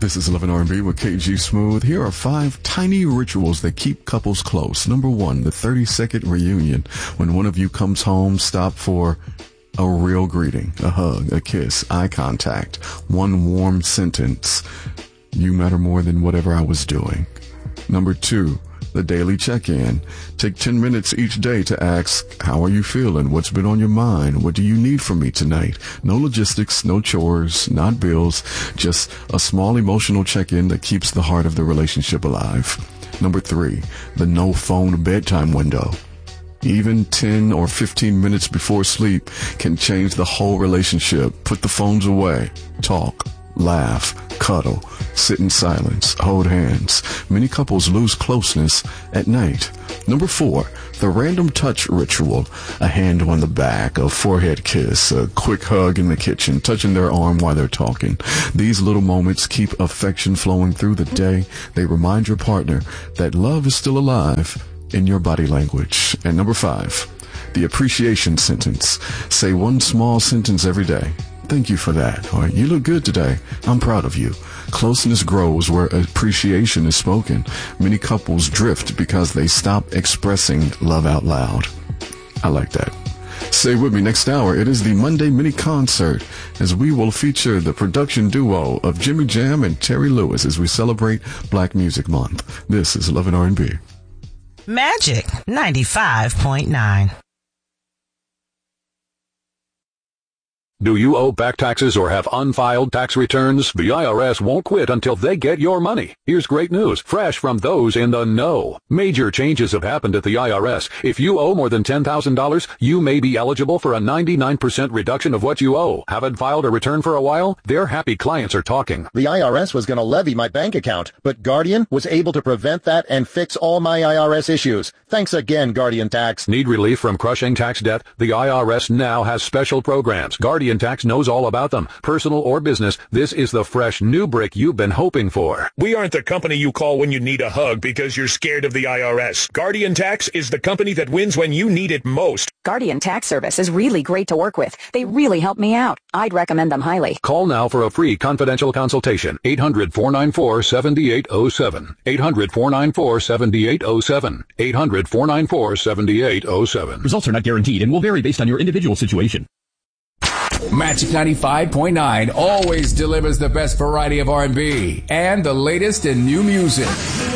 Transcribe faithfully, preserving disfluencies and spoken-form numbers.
This is eleven R and B with K G Smooth. Here are five tiny rituals that keep couples close. Number one, the thirty-second reunion. When one of you comes home, stop for a real greeting, a hug, a kiss, eye contact, one warm sentence. You matter more than whatever I was doing. Number two, the daily check-in. Take ten minutes each day to ask, how are you feeling? What's been on your mind? What do you need from me tonight? No logistics, no chores, not bills, just a small emotional check-in that keeps the heart of the relationship alive. Number three, the no phone bedtime window. Even ten or fifteen minutes before sleep can change the whole relationship. Put the phones away. Talk, laugh, cuddle, sit in silence, hold hands. Many couples lose closeness at night. Number four, the random touch ritual. A hand on the back, a forehead kiss, a quick hug in the kitchen, touching their arm while they're talking. These little moments keep affection flowing through the day. They remind your partner that love is still alive in your body language. And number five, the appreciation sentence. Say one small sentence every day. Thank you for that. Or you look good today. I'm proud of you. Closeness grows where appreciation is spoken. Many couples drift because they stop expressing love out loud. I like that. Stay with me next hour. It is the Monday mini concert as we will feature the production duo of Jimmy Jam and Terry Lewis as we celebrate Black Music Month. This is eleven R and B. Magic ninety-five point nine. Do you owe back taxes or have unfiled tax returns? The I R S won't quit until they get your money. Here's great news, fresh from those in the know. Major changes have happened at the I R S. If you owe more than ten thousand dollars, you may be eligible for a ninety-nine percent reduction of what you owe. Haven't filed a return for a while? Their happy clients are talking. The I R S was going to levy my bank account, but Guardian was able to prevent that and fix all my I R S issues. Thanks again, Guardian Tax. Need relief from crushing tax debt? The I R S now has special programs. Guardian Tax knows all about them. Personal or business, this is the fresh new brick you've been hoping for. We aren't the company you call when you need a hug because you're scared of the I R S. Guardian Tax is the company that wins when you need it most. Guardian Tax Service is really great to work with. They really help me out. I'd recommend them highly. Call now for a free confidential consultation. eight hundred, four nine four, seven eight zero seven. eight hundred, four nine four, seven eight zero seven. eight hundred, four nine four, seven eight zero seven. Results are not guaranteed and will vary based on your individual situation. Magic ninety-five point nine always delivers the best variety of R and B and the latest in new music.